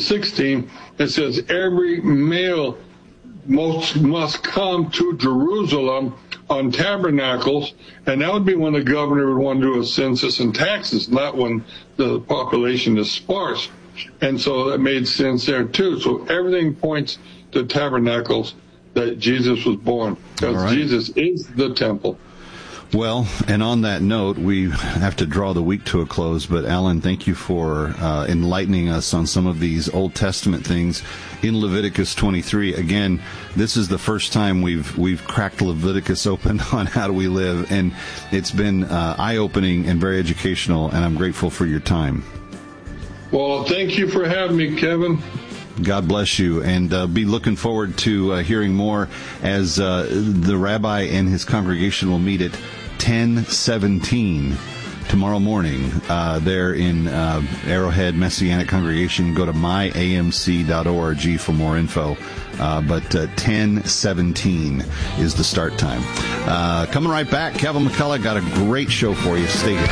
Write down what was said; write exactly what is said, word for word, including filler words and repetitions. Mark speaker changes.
Speaker 1: sixteen, it says every male must, must come to Jerusalem on tabernacles, and that would be when the governor would want to do a census and taxes, not when the population is sparse. And so that made sense there too. So everything points to tabernacles that Jesus was born, because right. Jesus is the temple.
Speaker 2: Well, and on that note, we have to draw the week to a close, but Alan, thank you for uh, enlightening us on some of these Old Testament things in Leviticus twenty-three. Again, this is the first time we've we've cracked Leviticus open on how do we live, and it's been uh, eye-opening and very educational, and I'm grateful for your time.
Speaker 1: Well, thank you for having me, Kevin.
Speaker 2: God bless you, and uh, be looking forward to uh, hearing more as uh, the rabbi and his congregation will meet at ten seventeen tomorrow morning uh, there in uh, Arrowhead Messianic Congregation. Go to my a m c dot org for more info. Uh, but uh, ten seventeen is the start time. Uh, coming right back, Kevin McCullough got a great show for you. Stay here.